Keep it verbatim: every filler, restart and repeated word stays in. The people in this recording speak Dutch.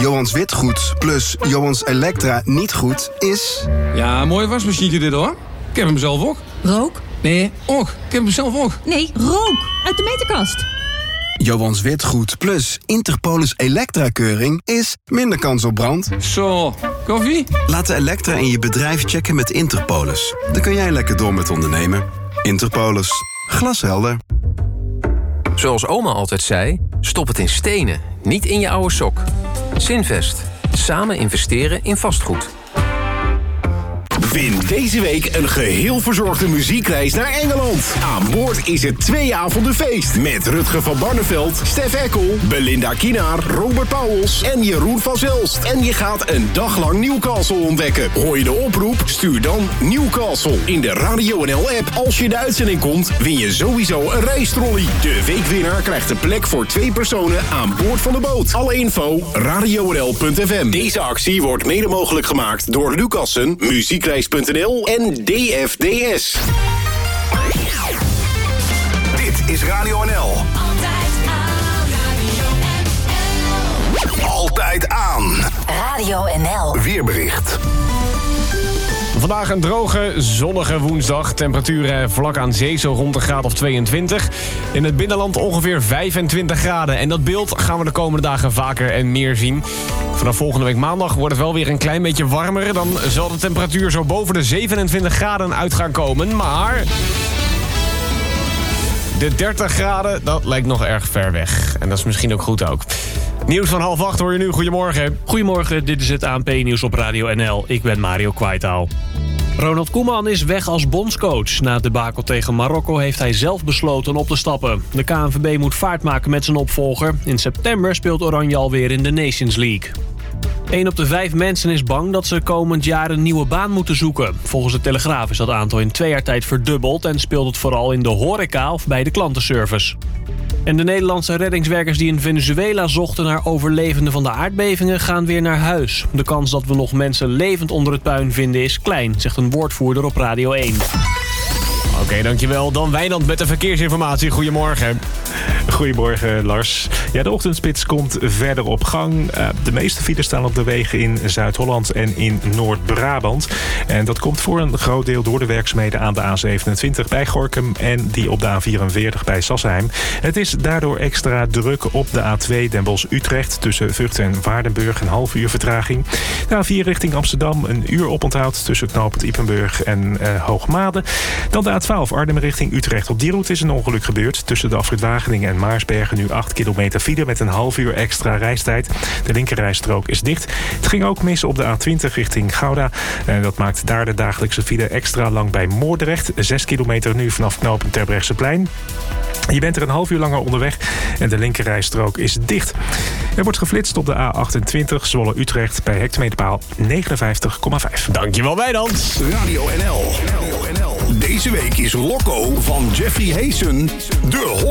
Johans Witgoed plus Johans Elektra niet goed is... Ja, mooi wasmachine dit hoor. Ik heb hem zelf ook. Rook? Nee, ook. Ik heb hem zelf ook. Nee, rook. Uit de meterkast. Johans Witgoed plus Interpolis Elektra-keuring is minder kans op brand. Zo, koffie? Laat de Elektra in je bedrijf checken met Interpolis. Dan kun jij lekker door met ondernemen. Interpolis. Glashelder. Zoals oma altijd zei, stop het in stenen, niet in je oude sok. Zinvest. Samen investeren in vastgoed. Win deze week een geheel verzorgde muziekreis naar Engeland. Aan boord is het twee avonden feest. Met Rutger van Barneveld, Stef Eckel, Belinda Kienaar, Robert Pauwels en Jeroen van Zelst. En je gaat een dag lang Newcastle ontdekken. Hoor je de oproep? Stuur dan Newcastle in de Radio N L-app. Als je de uitzending komt, win je sowieso een reistrolley. De weekwinnaar krijgt een plek voor twee personen aan boord van de boot. Alle info, radio n l punt f m. Deze actie wordt mede mogelijk gemaakt door Lucassen, muziekreis punt n l en D F D S. Dit is Radio N L. Altijd aan. Radio N L. Altijd aan. Radio N L. Weerbericht. Vandaag een droge, zonnige woensdag. Temperaturen vlak aan zee zo rond een graad of tweeëntwintig. In het binnenland ongeveer vijfentwintig graden. En dat beeld gaan we de komende dagen vaker en meer zien. Vanaf volgende week maandag wordt het wel weer een klein beetje warmer. Dan zal de temperatuur zo boven de zevenentwintig graden uit gaan komen. Maar de dertig graden, dat lijkt nog erg ver weg. En dat is misschien ook goed ook. Nieuws van half acht hoor je nu. Goedemorgen. Goedemorgen, dit is het A N P-nieuws op Radio N L. Ik ben Mario Kwaitaal. Ronald Koeman is weg als bondscoach. Na het debakel tegen Marokko heeft hij zelf besloten op te stappen. De K N V B moet vaart maken met zijn opvolger. In september speelt Oranje alweer in de Nations League. Een op de vijf mensen is bang dat ze komend jaar een nieuwe baan moeten zoeken. Volgens de Telegraaf is dat aantal in twee jaar tijd verdubbeld... en speelt het vooral in de horeca of bij de klantenservice. En de Nederlandse reddingswerkers die in Venezuela zochten naar overlevenden van de aardbevingen gaan weer naar huis. De kans dat we nog mensen levend onder het puin vinden is klein, zegt een woordvoerder op Radio één. Oké, okay, dankjewel. Dan Wijnand met de verkeersinformatie. Goedemorgen. Goedemorgen, Lars. Ja, de ochtendspits komt verder op gang. Uh, de meeste files staan op de wegen in Zuid-Holland en in Noord-Brabant. En dat komt voor een groot deel door de werkzaamheden aan de A zevenentwintig bij Gorinchem en die op de A vierenveertig bij Sassenheim. Het is daardoor extra druk op de A twee Den Bosch-Utrecht tussen Vught en Waardenburg, een half uur vertraging. De A vier richting Amsterdam, een uur oponthoud tussen knooppunt Ypenburg en uh, Hoogmade. Dan de A twaalf Arnhem richting Utrecht. Op die route is een ongeluk gebeurd. Tussen de afrit Wageningen en Maarsbergen nu acht kilometer file met een half uur extra reistijd. De linkerrijstrook is dicht. Het ging ook mis op de A twintig richting Gouda. En dat maakt daar de dagelijkse file extra lang bij Moordrecht. zes kilometer nu vanaf knooppunt Terbrechtseplein. Je bent er een half uur langer onderweg en de linkerrijstrook is dicht. Er wordt geflitst op de A achtentwintig Zwolle-Utrecht bij hectometerpaal negenenvijftig komma vijf. Dankjewel Wijnand. Radio N L. Deze week is Loco van Jeffrey Hayson de